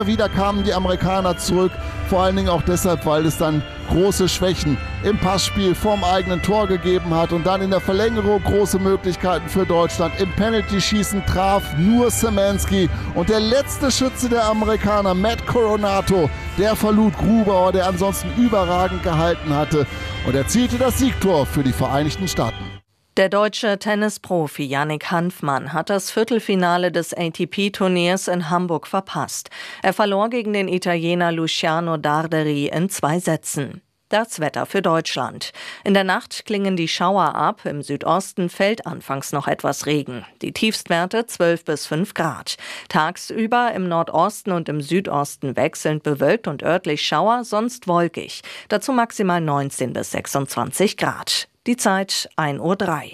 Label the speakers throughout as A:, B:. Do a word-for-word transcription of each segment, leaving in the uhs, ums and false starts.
A: Wieder kamen die Amerikaner zurück, vor allen Dingen auch deshalb, weil es dann große Schwächen im Passspiel vorm eigenen Tor gegeben hat und dann in der Verlängerung große Möglichkeiten für Deutschland. Im Penalty-Schießen traf nur Szymanski und der letzte Schütze der Amerikaner, Matt Coronato, der verlud Grubauer, der ansonsten überragend gehalten hatte, und erzielte das Siegtor für die Vereinigten Staaten.
B: Der deutsche Tennisprofi Yannick Hanfmann hat das Viertelfinale des A T P-Turniers in Hamburg verpasst. Er verlor gegen den Italiener Luciano Darderi in zwei Sätzen. Das Wetter für Deutschland. In der Nacht klingen die Schauer ab. Im Südosten fällt anfangs noch etwas Regen. Die Tiefstwerte zwölf bis fünf Grad. Tagsüber im Nordosten und im Südosten wechselnd bewölkt und örtlich Schauer, sonst wolkig. Dazu maximal neunzehn bis sechsundzwanzig Grad. Die Zeit ein Uhr drei.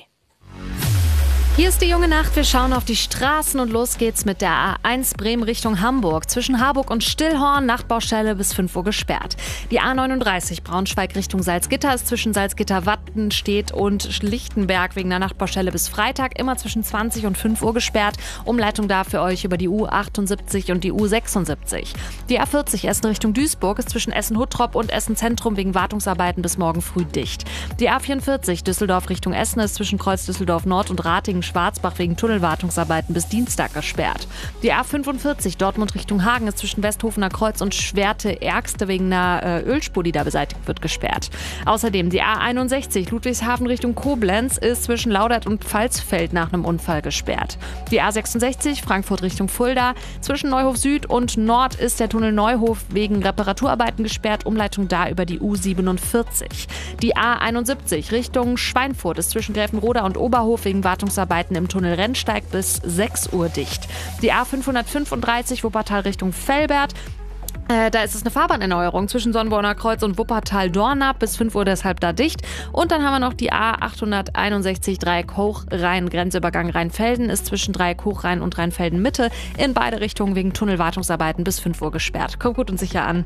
C: Hier ist die junge Nacht. Wir schauen auf die Straßen und los geht's mit der A eins Bremen Richtung Hamburg. Zwischen Harburg und Stillhorn, Nachtbaustelle bis fünf Uhr gesperrt. Die A neununddreißig Braunschweig Richtung Salzgitter ist zwischen Salzgitter-Wattenstedt und Lichtenberg wegen der Nachtbaustelle bis Freitag immer zwischen zwanzig und fünf Uhr gesperrt. Umleitung da für euch über die U achtundsiebzig und die U sechsundsiebzig. Die A vierzig Essen Richtung Duisburg ist zwischen Essen-Huttrop und Essen-Zentrum wegen Wartungsarbeiten bis morgen früh dicht. Die A vierundvierzig Düsseldorf Richtung Essen ist zwischen Kreuz Düsseldorf Nord und Ratingen Schwarzbach wegen Tunnelwartungsarbeiten bis Dienstag gesperrt. Die A fünfundvierzig Dortmund Richtung Hagen ist zwischen Westhofener Kreuz und Schwerte-Ergste wegen einer äh, Ölspur, die da beseitigt wird, gesperrt. Außerdem die A einundsechzig Ludwigshafen Richtung Koblenz ist zwischen Laudert und Pfalzfeld nach einem Unfall gesperrt. Die A sechsundsechzig Frankfurt Richtung Fulda zwischen Neuhof Süd und Nord ist der Tunnel Neuhof wegen Reparaturarbeiten gesperrt. Umleitung da über die U siebenundvierzig. Die A einundsiebzig Richtung Schweinfurt ist zwischen Gräfenroda und Oberhof wegen Wartungsarbeiten im Tunnel Rennsteig bis sechs Uhr dicht. Die A fünfhundertfünfunddreißig Wuppertal Richtung Velbert. Äh, da ist es eine Fahrbahnerneuerung zwischen Sonnenborner Kreuz und Wuppertal-Dornap bis fünf Uhr deshalb da dicht. Und dann haben wir noch die A achthunderteinundsechzig Dreieck-Hoch-Rhein, Grenzübergang Rheinfelden ist zwischen Dreieck-Hoch-Rhein und Rheinfelden-Mitte in beide Richtungen wegen Tunnelwartungsarbeiten bis fünf Uhr gesperrt. Kommt gut und sicher an.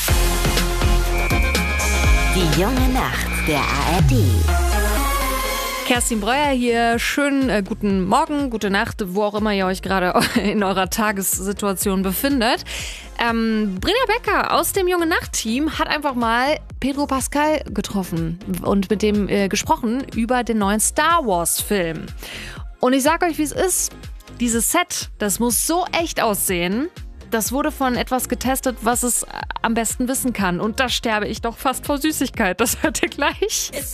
D: Die junge Nacht der A R D.
C: Kerstin Breuer hier. Schönen äh, guten Morgen, gute Nacht, wo auch immer ihr euch gerade in eurer Tagessituation befindet. Ähm, Brina Becker aus dem Junge Nacht-Team hat einfach mal Pedro Pascal getroffen und mit dem äh, gesprochen über den neuen Star Wars-Film. Und ich sag euch, wie es ist. Dieses Set, das muss so echt aussehen. Das wurde von etwas getestet, was es am besten wissen kann. Und da sterbe ich doch fast vor Süßigkeit. Das hört ihr gleich.